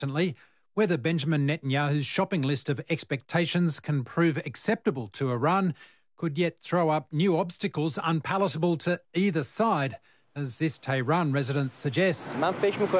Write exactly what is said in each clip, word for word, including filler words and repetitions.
Whether Benjamin Netanyahu's shopping list of expectations can prove acceptable to Iran could yet throw up new obstacles unpalatable to either side. As this Tehran resident suggests, I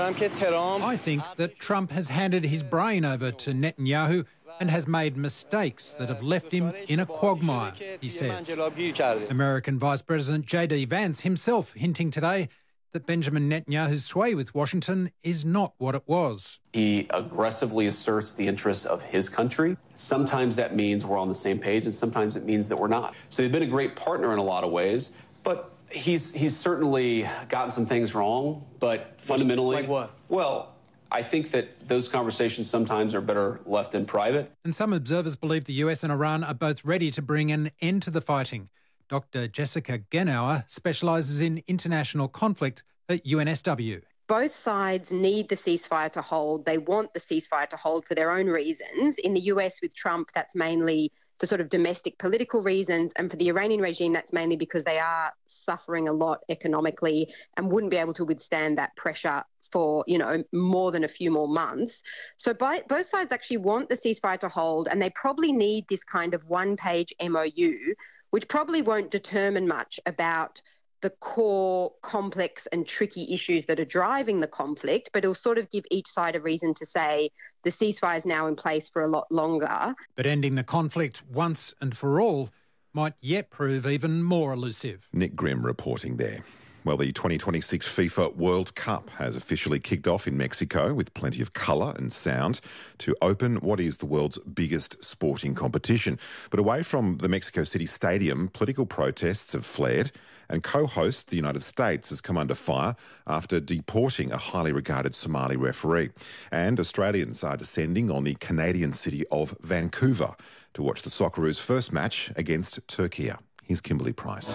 think that Trump has handed his brain over to Netanyahu and has made mistakes that have left him in a quagmire, he says. American Vice President J D Vance himself hinting today that Benjamin Netanyahu's sway with Washington is not what it was. He aggressively asserts the interests of his country. Sometimes that means we're on the same page, and sometimes it means that we're not. So they've been a great partner in a lot of ways, but he's he's certainly gotten some things wrong. But fundamentally, like what? Well, I think that those conversations sometimes are better left in private. And some observers believe the U S and Iran are both ready to bring an end to the fighting. Doctor Jessica Genauer specialises in international conflict at U N S W. Both sides need the ceasefire to hold. They want the ceasefire to hold for their own reasons. In the U S with Trump, that's mainly for sort of domestic political reasons. And for the Iranian regime, that's mainly because they are suffering a lot economically and wouldn't be able to withstand that pressure for, you know, more than a few more months. So by, both sides actually want the ceasefire to hold, and they probably need this kind of one-page M O U, which probably won't determine much about the core complex and tricky issues that are driving the conflict, but it'll sort of give each side a reason to say the ceasefire is now in place for a lot longer. But ending the conflict once and for all might yet prove even more elusive. Nick Grimm reporting there. Well, the twenty twenty-six FIFA World Cup has officially kicked off in Mexico with plenty of colour and sound to open what is the world's biggest sporting competition. But away from the Mexico City Stadium, political protests have flared, and co-host the United States has come under fire after deporting a highly regarded Somali referee. And Australians are descending on the Canadian city of Vancouver to watch the Socceroos' first match against Turkey. Here's Kimberly Price.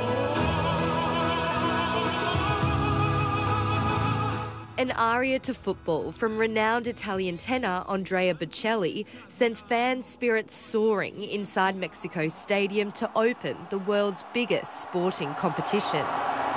An aria to football from renowned Italian tenor Andrea Bocelli sent fan spirits soaring inside Mexico Stadium to open the world's biggest sporting competition.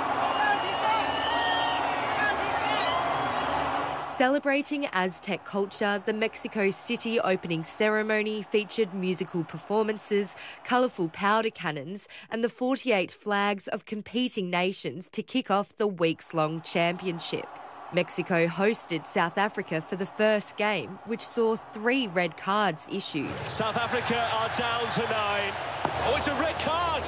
Celebrating Aztec culture, the Mexico City opening ceremony featured musical performances, colourful powder cannons, and the forty-eight flags of competing nations to kick off the weeks-long championship. Mexico hosted South Africa for the first game, which saw three red cards issued. South Africa are down to nine. Oh, it's a red card!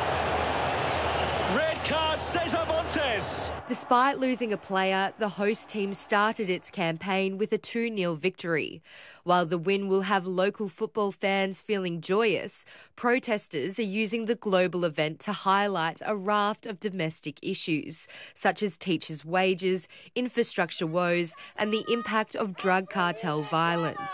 Red card, Cesar Montes! Despite losing a player, the host team started its campaign with a two nil victory. While the win will have local football fans feeling joyous, protesters are using the global event to highlight a raft of domestic issues, such as teachers' wages, infrastructure woes, and the impact of drug cartel violence.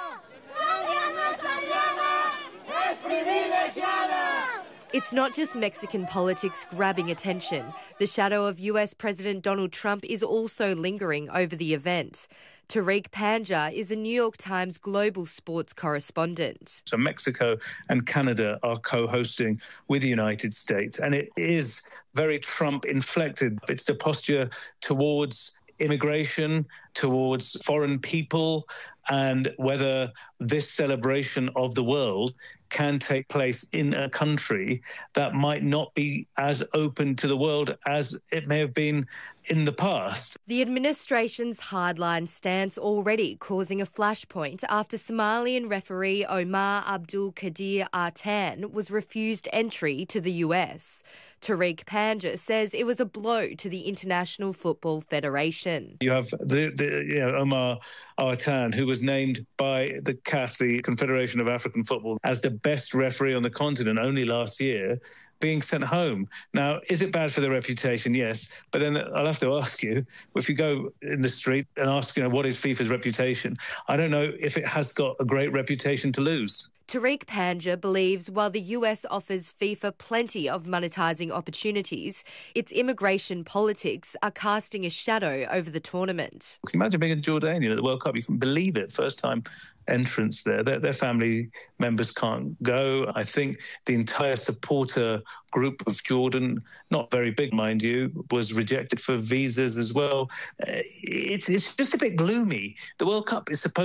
It's not just Mexican politics grabbing attention. The shadow of U S President Donald Trump is also lingering over the event. Tariq Panja is a New York Times global sports correspondent. So Mexico and Canada are co-hosting with the United States, and it is very Trump-inflected. It's the posture towards immigration, towards foreign people, and whether this celebration of the world can take place in a country that might not be as open to the world as it may have been in the past. The administration's hardline stance already causing a flashpoint after Somalian referee Omar Abdul Qadir Artan was refused entry to the U S. Tariq Panja says it was a blow to the International Football Federation. You have the, the you know, Omar Artan, who was named by the C A F, the Confederation of African Football, as the best referee on the continent only last year, being sent home. Now, is it bad for their reputation? Yes. But then I'll have to ask you, if you go in the street and ask, you know, what is FIFA's reputation? I don't know if it has got a great reputation to lose. Tariq Panja believes while the U S offers FIFA plenty of monetising opportunities, its immigration politics are casting a shadow over the tournament. Can you imagine being a Jordanian at the World Cup? You can believe it. First time entrance there. Their, their family members can't go. I think the entire supporter group of Jordan, not very big, mind you, was rejected for visas as well. Uh, it's, it's just a bit gloomy. The World Cup is supposed